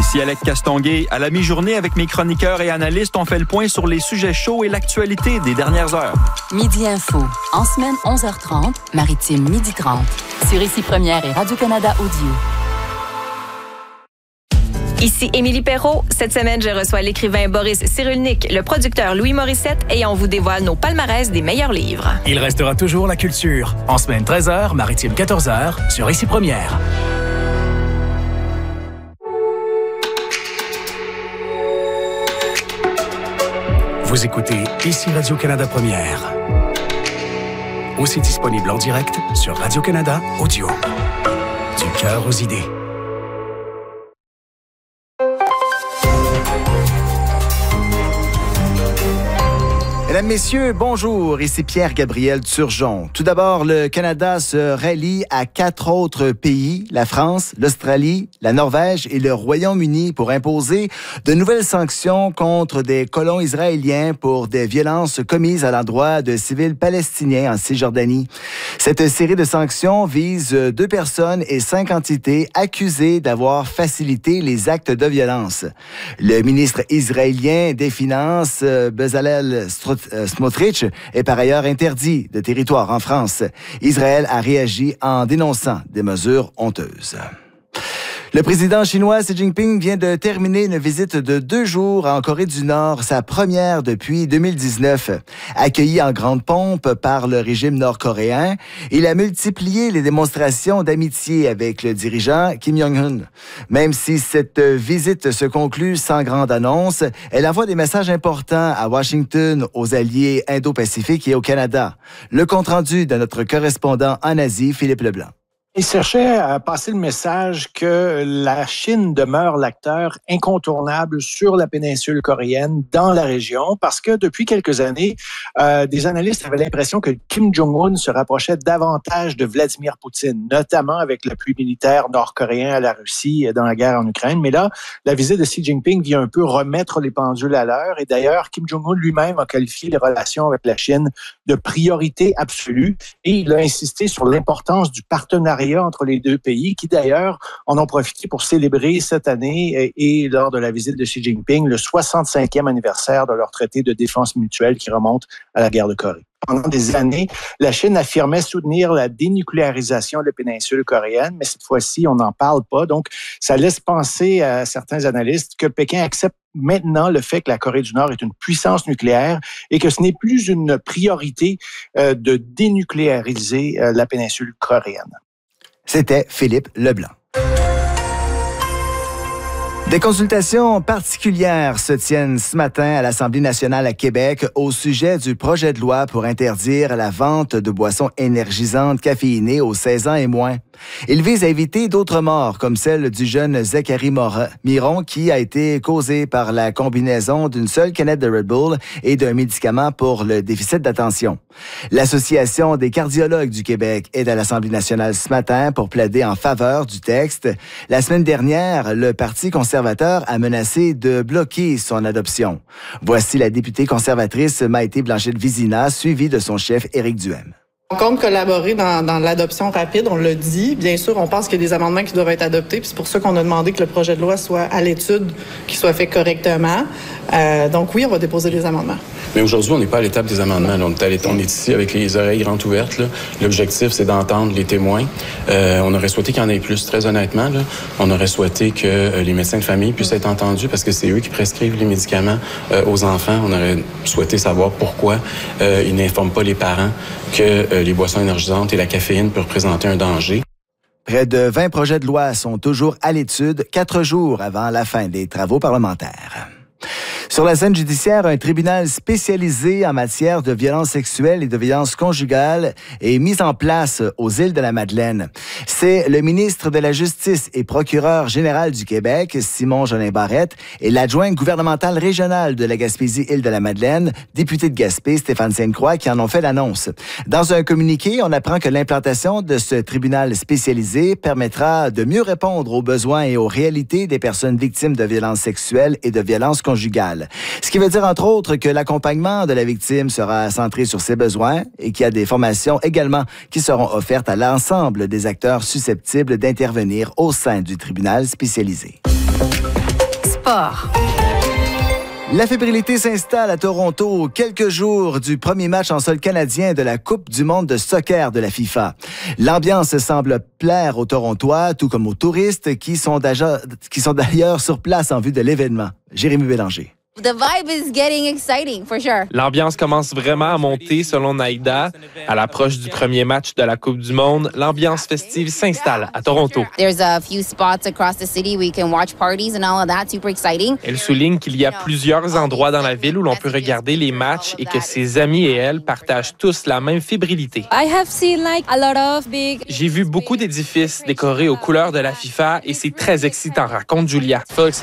Ici Alec Castonguay. À la mi-journée, avec mes chroniqueurs et analystes, on fait le point sur les sujets chauds et l'actualité des dernières heures. Midi Info. En semaine, 11h30, Maritime, 12h30. Sur Ici Première et Radio-Canada Audio. Ici Émilie Perrault. Cette semaine, je reçois l'écrivain Boris Cyrulnik, le producteur Louis Morissette et on vous dévoile nos palmarès des meilleurs livres. Il restera toujours la culture. En semaine 13h, Maritime 14h, sur Ici Première. Vous écoutez Ici Radio-Canada Première. Aussi disponible en direct sur Radio-Canada Audio. Du cœur aux idées. Mesdames, Messieurs, bonjour. Ici Pierre-Gabriel Turgeon. Tout d'abord, le Canada se rallie à 4 autres pays, la France, l'Australie, la Norvège et le Royaume-Uni, pour imposer de nouvelles sanctions contre des colons israéliens pour des violences commises à l'endroit de civils palestiniens en Cisjordanie. Cette série de sanctions vise 2 personnes et 5 entités accusées d'avoir facilité les actes de violence. Le ministre israélien des Finances, Bezalel Smotrich, est par ailleurs interdit de territoire en France. Israël a réagi en dénonçant des mesures honteuses. Le président chinois Xi Jinping vient de terminer une visite de 2 jours en Corée du Nord, sa première depuis 2019. Accueilli en grande pompe par le régime nord-coréen, il a multiplié les démonstrations d'amitié avec le dirigeant Kim Jong-un. Même si cette visite se conclut sans grande annonce, elle envoie des messages importants à Washington, aux alliés Indo-Pacifiques et au Canada. Le compte-rendu de notre correspondant en Asie, Philippe Leblanc. Il cherchait à passer le message que la Chine demeure l'acteur incontournable sur la péninsule coréenne, dans la région, parce que depuis quelques années, des analystes avaient l'impression que Kim Jong-un se rapprochait davantage de Vladimir Poutine, notamment avec l'appui militaire nord-coréen à la Russie dans la guerre en Ukraine. Mais là, la visite de Xi Jinping vient un peu remettre les pendules à l'heure. Et d'ailleurs, Kim Jong-un lui-même a qualifié les relations avec la Chine de priorité absolue et il a insisté sur l'importance du partenariat entre les 2 pays, qui d'ailleurs en ont profité pour célébrer cette année et lors de la visite de Xi Jinping, le 65e anniversaire de leur traité de défense mutuelle qui remonte à la guerre de Corée. Pendant des années, la Chine affirmait soutenir la dénucléarisation de la péninsule coréenne, mais cette fois-ci, on n'en parle pas. Donc, ça laisse penser à certains analystes que Pékin accepte maintenant le fait que la Corée du Nord est une puissance nucléaire et que ce n'est plus une priorité de dénucléariser la péninsule coréenne. C'était Philippe Leblanc. Des consultations particulières se tiennent ce matin à l'Assemblée nationale à Québec au sujet du projet de loi pour interdire la vente de boissons énergisantes caféinées aux 16 ans et moins. Il vise à éviter d'autres morts, comme celle du jeune Zachary Miron, qui a été causée par la combinaison d'une seule canette de Red Bull et d'un médicament pour le déficit d'attention. L'Association des cardiologues du Québec est à l'Assemblée nationale ce matin pour plaider en faveur du texte. La semaine dernière, le Parti conservateur a menacé de bloquer son adoption. Voici la députée conservatrice Maïté Blanchette-Vizina, suivie de son chef Éric Duhem. On compte collaborer dans l'adoption rapide, on l'a dit. Bien sûr, on pense qu'il y a des amendements qui doivent être adoptés, puis c'est pour ça qu'on a demandé que le projet de loi soit à l'étude, qu'il soit fait correctement. Donc oui, on va déposer des amendements. Mais aujourd'hui, on n'est pas à l'étape des amendements. Là. On est ici avec les oreilles grandes ouvertes. Là. L'objectif, c'est d'entendre les témoins. On aurait souhaité qu'il y en ait plus, très honnêtement. Là. On aurait souhaité que les médecins de famille puissent être entendus parce que c'est eux qui prescrivent les médicaments aux enfants. On aurait souhaité savoir pourquoi ils n'informent pas les parents que les boissons énergisantes et la caféine peuvent représenter un danger. Près de 20 projets de loi sont toujours à l'étude, 4 jours avant la fin des travaux parlementaires. Sur la scène judiciaire, un tribunal spécialisé en matière de violences sexuelles et de violences conjugales est mis en place aux îles de la Madeleine. C'est le ministre de la Justice et procureur général du Québec, Simon Jolin Barrette, et l'adjointe gouvernementale régionale de la Gaspésie-Île de la Madeleine, député de Gaspé, Stéphane Sainte-Croix, qui en ont fait l'annonce. Dans un communiqué, on apprend que l'implantation de ce tribunal spécialisé permettra de mieux répondre aux besoins et aux réalités des personnes victimes de violences sexuelles et de violences conjugales. Ce qui veut dire, entre autres, que l'accompagnement de la victime sera centré sur ses besoins et qu'il y a des formations également qui seront offertes à l'ensemble des acteurs susceptibles d'intervenir au sein du tribunal spécialisé. sport. La fébrilité s'installe à Toronto quelques jours du premier match en sol canadien de la Coupe du monde de soccer de la FIFA. L'ambiance semble plaire aux Torontois, tout comme aux touristes qui sont d'ailleurs sur place en vue de l'événement. Jérémy Bélanger. The vibe is getting exciting, for sure. L'ambiance commence vraiment à monter selon Naïda. À l'approche du premier match de la Coupe du monde, l'ambiance festive s'installe à Toronto. There's a few spots across the city where you can watch parties and all of that. Super exciting. Elle souligne qu'il y a plusieurs endroits dans la ville où l'on peut regarder les matchs et que ses amis et elle partagent tous la même fébrilité. J'ai vu beaucoup d'édifices décorés aux couleurs de la FIFA et c'est très excitant, raconte Julia.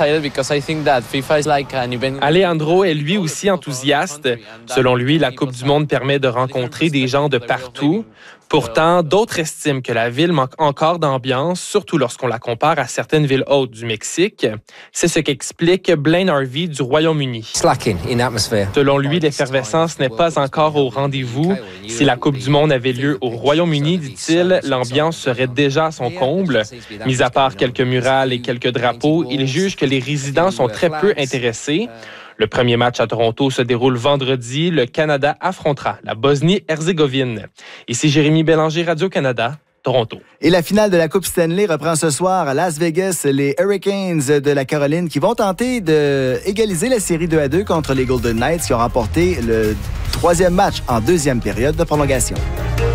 Alejandro est lui aussi enthousiaste. Selon lui, la Coupe du monde permet de rencontrer des gens de partout. Pourtant, d'autres estiment que la ville manque encore d'ambiance, surtout lorsqu'on la compare à certaines villes hautes du Mexique. C'est ce qu'explique Blaine Harvey du Royaume-Uni. Selon lui, l'effervescence n'est pas encore au rendez-vous. Si la Coupe du monde avait lieu au Royaume-Uni, dit-il, l'ambiance serait déjà à son comble. Mis à part quelques murales et quelques drapeaux, il juge que les résidents sont très peu intéressés. Le premier match à Toronto se déroule vendredi. Le Canada affrontera la Bosnie-Herzégovine. Ici Jérémy Bélanger, Radio-Canada, Toronto. Et la finale de la Coupe Stanley reprend ce soir à Las Vegas. Les Hurricanes de la Caroline qui vont tenter d'égaliser la série 2-2 contre les Golden Knights qui ont remporté le troisième match en deuxième période de prolongation.